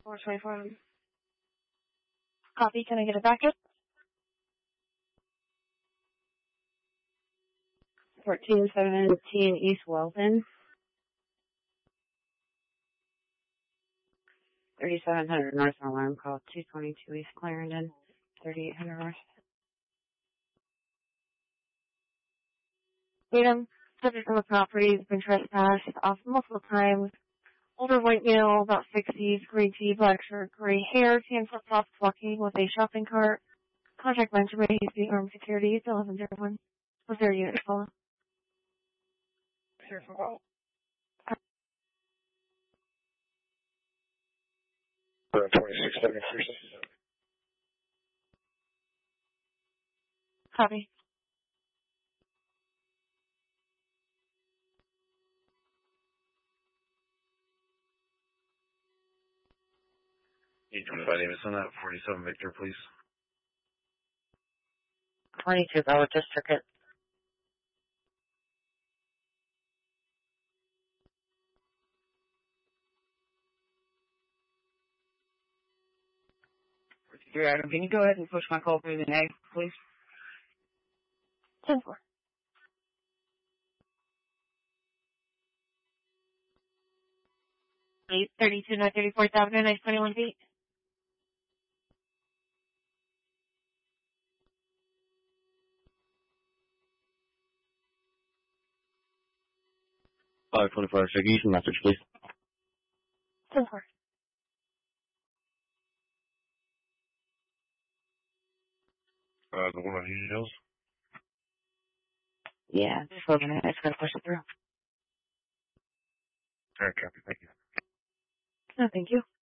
424. Copy. Can I get a backup? 1417 East Welton. 3700 North Alarm call. 222 East Clarendon. 3800 North. Freedom. Subject on the property has been trespassed off multiple times. Older white male, about 60s, gray tee, black shirt, gray hair, tan flip-flops, walking with a shopping cart. Contact mentioned he's being armed security. 1101. Was there a unit follow? Here for call. 2673. Copy. My name is on that 47 Victor, please. 22 Bella District. Adam, can you go ahead and push my call through the neg, please? 10-4. 32 North 34th Avenue, nice 21 feet. Investigation message, please. 10-4. The one on Union Hills? Yeah, just looking at it. I just gotta push it through. Alright, copy. Thank you. No, thank you.